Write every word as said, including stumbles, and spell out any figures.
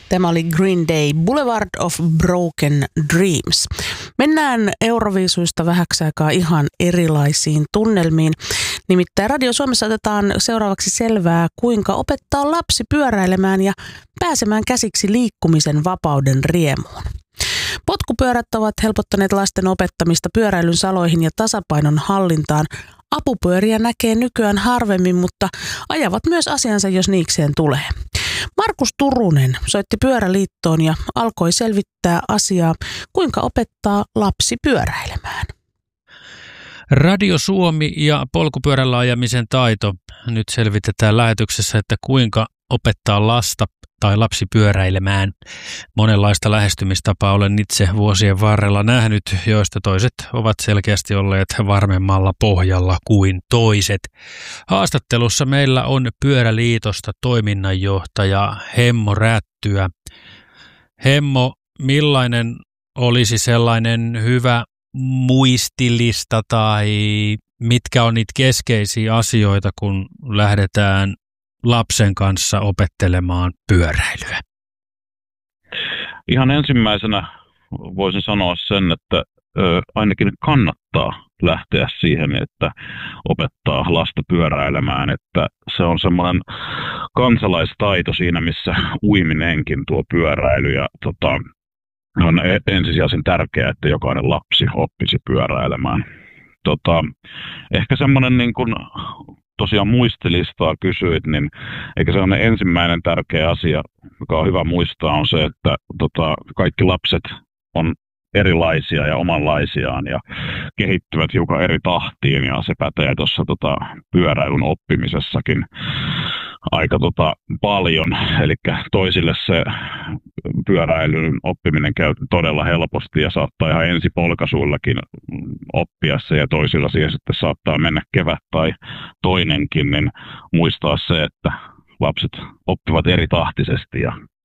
Tämä oli Green Day, Boulevard of Broken Dreams. Mennään Euroviisuista vähäksi aikaa ihan erilaisiin tunnelmiin. Nimittäin Radio Suomessa otetaan seuraavaksi selvää, kuinka opettaa lapsi pyöräilemään ja pääsemään käsiksi liikkumisen vapauden riemuun. Potkupyörät ovat helpottaneet lasten opettamista pyöräilyn saloihin ja tasapainon hallintaan. Apupyöriä näkee nykyään harvemmin, mutta ajavat myös asiansa, jos niikseen tulee. Markus Turunen soitti Pyöräliittoon ja alkoi selvittää asiaa, kuinka opettaa lapsi pyöräilemään. Radio Suomi ja polkupyörällä ajamisen taito. Nyt selvitetään lähetyksessä, että kuinka opettaa lasta tai lapsi pyöräilemään. Monenlaista lähestymistapaa olen itse vuosien varrella nähnyt, joista toiset ovat selkeästi olleet varmemmalla pohjalla kuin toiset. Haastattelussa meillä on Pyöräliitosta toiminnanjohtaja Hemmo Rättyä. Hemmo, millainen olisi sellainen hyvä muistilista tai mitkä on niitä keskeisiä asioita, kun lähdetään lapsen kanssa opettelemaan pyöräilyä? Ihan ensimmäisenä voisin sanoa sen, että ö, ainakin kannattaa lähteä siihen, että opettaa lasta pyöräilemään, että se on semmoinen kansalaistaito siinä, missä uiminenkin tuo pyöräily ja tota, on ensisijaisen tärkeää, että jokainen lapsi oppisi pyöräilemään. Tota, ehkä semmoinen niin kuin tosiaan muistilistaa kysyit, niin eikä se ole ensimmäinen tärkeä asia, joka on hyvä muistaa, on se, että tota, kaikki lapset on erilaisia ja omanlaisiaan ja kehittyvät hiukan eri tahtiin, ja se pätee tuossa tota, pyöräilyn oppimisessakin aika tota, paljon. Eli toisille se pyöräilyn oppiminen käy todella helposti ja saattaa ihan ensipolkaisuillakin oppia se, ja toisilla siihen sitten saattaa mennä kevät tai toinenkin, niin muistaa se, että lapset oppivat eri tahtisesti ja